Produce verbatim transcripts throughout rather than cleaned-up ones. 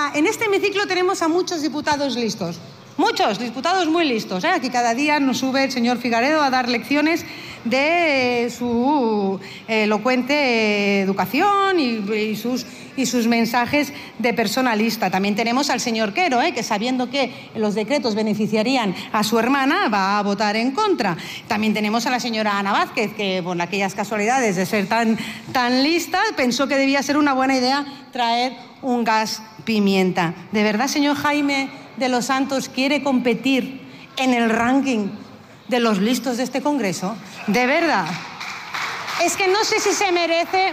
a, en este hemiciclo tenemos a muchos diputados listos. Muchos diputados muy listos, ¿eh? Aquí cada día nos sube el señor Figaredo a dar lecciones de eh, su eh, elocuente educación y, y, sus, y sus mensajes de personalista. También tenemos al señor Quero, ¿eh? que sabiendo que los decretos beneficiarían a su hermana, va a votar en contra. También tenemos a la señora Ana Vázquez, que por aquellas casualidades de ser tan, tan lista, pensó que debía ser una buena idea traer un gas pimienta. ¿De verdad, señor Jaime de los Santos, quiere competir en el ranking de los listos de este Congreso? De verdad. Es que no sé si se merece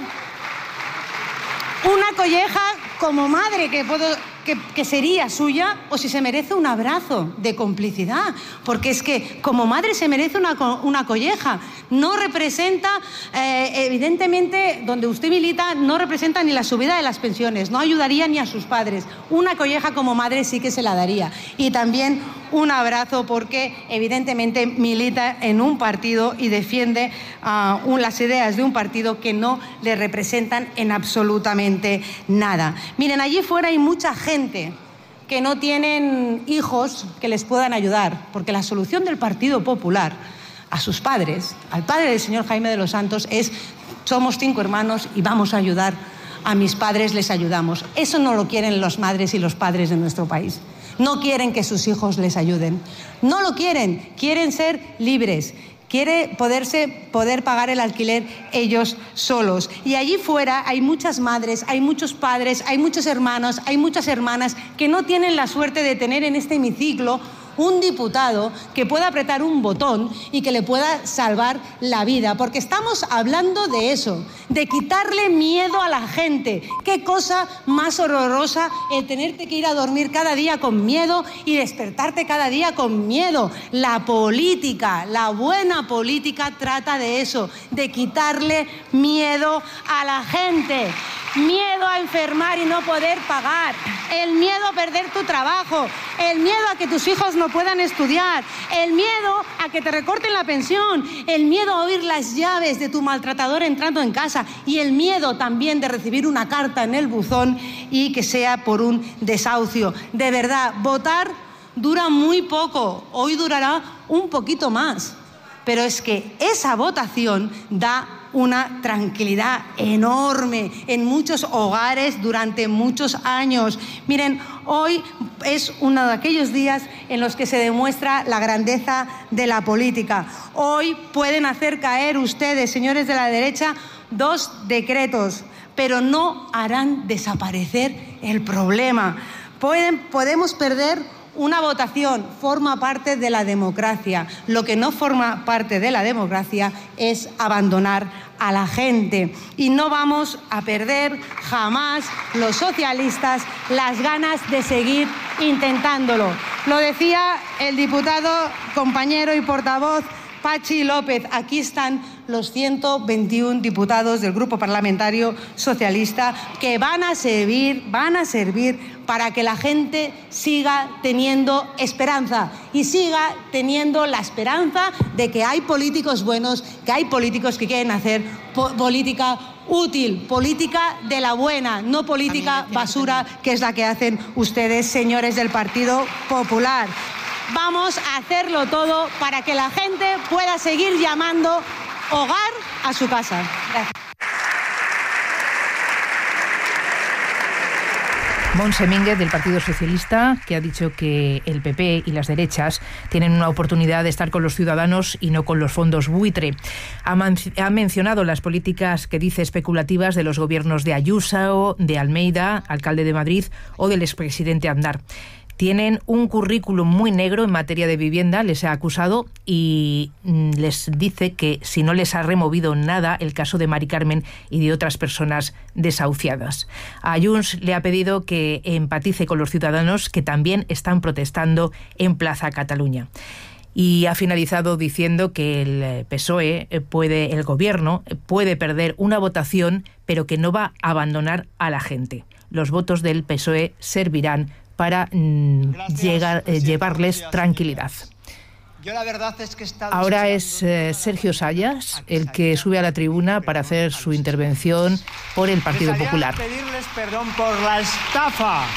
una colleja como madre que, puedo, que, que sería suya, o si se merece un abrazo de complicidad. Porque es que como madre se merece una, una colleja. No representa, eh, evidentemente, donde usted milita, no representa ni la subida de las pensiones, no ayudaría ni a sus padres. Una colleja como madre sí que se la daría. Y también un abrazo porque, evidentemente, milita en un partido y defiende uh, un, las ideas de un partido que no le representan en absolutamente nada. Miren, allí fuera hay mucha gente que no tienen hijos que les puedan ayudar, porque la solución del Partido Popular a sus padres, al padre del señor Jaime de los Santos, es: somos cinco hermanos y vamos a ayudar a mis padres, les ayudamos. Eso no lo quieren las madres y los padres de nuestro país. No quieren que sus hijos les ayuden. No lo quieren. Quieren ser libres. Quiere poderse, poder pagar el alquiler ellos solos. Y allí fuera hay muchas madres, hay muchos padres, hay muchos hermanos, hay muchas hermanas que no tienen la suerte de tener en este hemiciclo un diputado que pueda apretar un botón y que le pueda salvar la vida, porque estamos hablando de eso, de quitarle miedo a la gente. Qué cosa más horrorosa el tenerte que ir a dormir cada día con miedo y despertarte cada día con miedo. La política, la buena política trata de eso, de quitarle miedo a la gente. Miedo a enfermar y no poder pagar, el miedo a perder tu trabajo, el miedo a que tus hijos no puedan estudiar, el miedo a que te recorten la pensión, el miedo a oír las llaves de tu maltratador entrando en casa y el miedo también de recibir una carta en el buzón y que sea por un desahucio. De verdad, votar dura muy poco, hoy durará un poquito más, pero es que esa votación da una tranquilidad enorme en muchos hogares durante muchos años. Miren, hoy es uno de aquellos días en los que se demuestra la grandeza de la política. Hoy pueden hacer caer ustedes, señores de la derecha, dos decretos, pero no harán desaparecer el problema. Pueden, podemos perder una votación, forma parte de la democracia. Lo que no forma parte de la democracia es abandonar a la gente. Y no vamos a perder jamás los socialistas las ganas de seguir intentándolo. Lo decía el diputado, compañero y portavoz Pachi López. Aquí están los ciento veintiuno diputados del Grupo Parlamentario Socialista que van a servir, van a servir para que la gente siga teniendo esperanza y siga teniendo la esperanza de que hay políticos buenos, que hay políticos que quieren hacer po- política útil, política de la buena, no política basura, que es la que hacen ustedes, señores del Partido Popular. Vamos a hacerlo todo para que la gente pueda seguir llamando hogar a su casa. Gracias. Montse Mínguez, del Partido Socialista, que ha dicho que el P P y las derechas tienen una oportunidad de estar con los ciudadanos y no con los fondos buitre. Ha, man- ha mencionado las políticas que dice especulativas de los gobiernos de Ayuso, de Almeida, alcalde de Madrid, o del expresidente Aznar. Tienen un currículum muy negro en materia de vivienda, les ha acusado, y les dice que si no les ha removido nada el caso de Mari Carmen y de otras personas desahuciadas. A Junts le ha pedido que empatice con los ciudadanos que también están protestando en Plaza Cataluña. Y ha finalizado diciendo que el P S O E puede, el gobierno puede perder una votación, pero que no va a abandonar a la gente. Los votos del P S O E servirán para mm, llegar, eh, llevarles tranquilidad. Yo la verdad es que está Ahora es eh, Sergio Sayas el que sube a la tribuna para hacer su intervención por el Partido Popular. Pedirles perdón por la estafa